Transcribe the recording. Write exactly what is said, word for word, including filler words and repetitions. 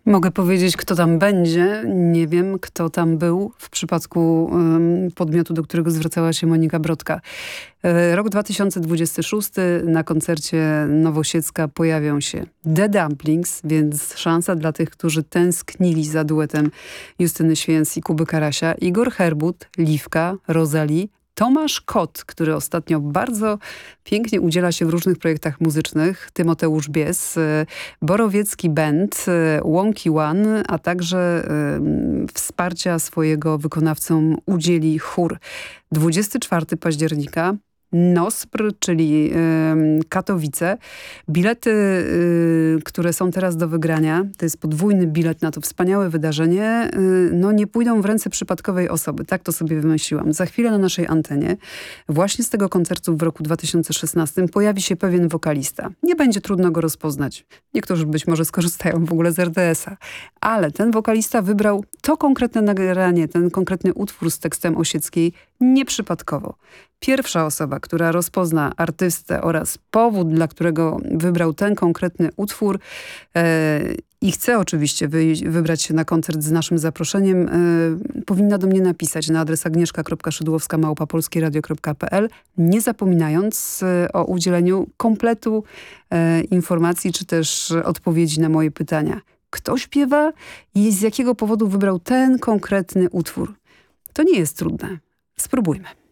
Mogę powiedzieć, kto tam będzie. Nie wiem, kto tam był w przypadku um, podmiotu, do którego zwracała się Monika Brodka. E, rok dwa tysiące dwudziesty szósty. Na koncercie Nowosiedzka pojawią się The Dumplings, więc szansa dla tych, którzy tęsknili za duetem Justyny Święc i Kuby Karasia. Igor Herbut, Liwka, Rosalie, Tomasz Kot, który ostatnio bardzo pięknie udziela się w różnych projektach muzycznych, Tymoteusz Bies, Borowiecki Band, Wonky One, a także y, wsparcia swojego wykonawcom udzieli chór. dwudziestego czwartego października Nospr, czyli y, Katowice. Bilety, y, które są teraz do wygrania, to jest podwójny bilet na to wspaniałe wydarzenie, y, no nie pójdą w ręce przypadkowej osoby. Tak to sobie wymyśliłam. Za chwilę na naszej antenie, właśnie z tego koncertu w roku dwa tysiące szesnastym pojawi się pewien wokalista. Nie będzie trudno go rozpoznać. Niektórzy być może skorzystają w ogóle z er de es a. Ale ten wokalista wybrał to konkretne nagranie, ten konkretny utwór z tekstem Osieckiej nieprzypadkowo. Pierwsza osoba, która rozpozna artystę oraz powód, dla którego wybrał ten konkretny utwór e, i chce oczywiście wy, wybrać się na koncert z naszym zaproszeniem, e, powinna do mnie napisać na adres agnieszka kropka szydłowska małpa polskieradio kropka pe el, nie zapominając e, o udzieleniu kompletu e, informacji czy też odpowiedzi na moje pytania. Kto śpiewa i z jakiego powodu wybrał ten konkretny utwór? To nie jest trudne. Spróbujmy.